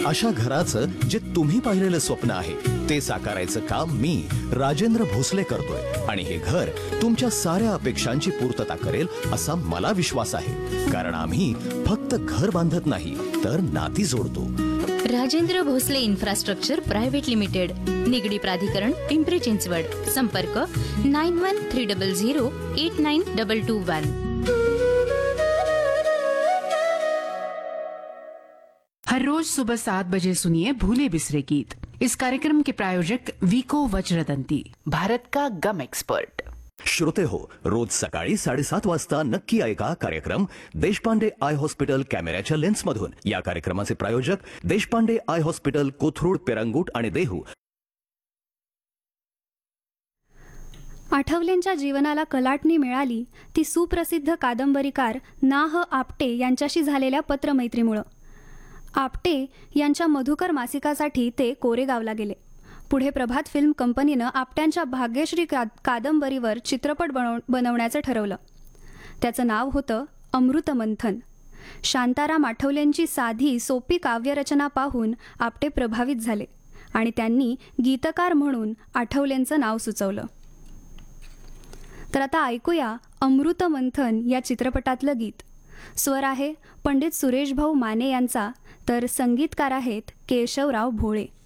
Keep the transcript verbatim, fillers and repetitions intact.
अशा घराचं जे तुम्ही पाहिलेलं स्वप्न आहे ते साकारायचं काम मी राजेंद्र भोसले करतोय आणि हे घर तुमच्या साऱ्या अपेक्षांची पूर्तता करेल असा मला विश्वास आहे. कारण आम्ही फक्त घर बांधत नाही तर नाती जोडतो. Rajendra Bhosale infrastructure private limited, Nigdi प्राधिकरण, पिंपरी चिंचवड. संपर्क nine one three double zero eight nine double two one. हर रोज सुबह सात बजे सुनिए भूले बिसरे गीत. इस कार्यक्रम के प्रायोजक विको वज्रदंती, भारत का गम एक्सपर्ट. श्रोते हो, रोज सकाळी साडेसात वाजता नक्की ऐका कार्यक्रम देशपांडे आय हॉस्पिटल कॅमेऱ्याच्या लेन्समधून. या कार्यक्रमाचे प्रायोजक देशपांडे आय हॉस्पिटल, कोथरूड, पेरंगूट आणि देहू. आठवलेंच्या जीवनाला कलाटणी मिळाली ती सुप्रसिद्ध कादंबरीकार ना. ह. आपटे यांच्याशी झालेल्या पत्रमैत्रीमुळं. आपटे यांच्या मधुकर मासिकासाठी ते कोरेगावला गेले. पुढे प्रभात फिल्म कंपनीनं आपट्यांच्या भाग्यश्री का कादंबरीवर चित्रपट बनव बनवण्याचं ठरवलं. त्याचं नाव होतं अमृतमंथन. शांताराम आठवलेंची साधी सोपी काव्यरचना पाहून आपटे प्रभावित झाले आणि त्यांनी गीतकार म्हणून आठवलेंचं नाव सुचवलं. तर आता ऐकूया अमृतमंथन या चित्रपटातलं गीत. स्वर आहे पंडित सुरेश भाऊ माने यांचा, तर संगीतकार आहेत केशवराव भोळे.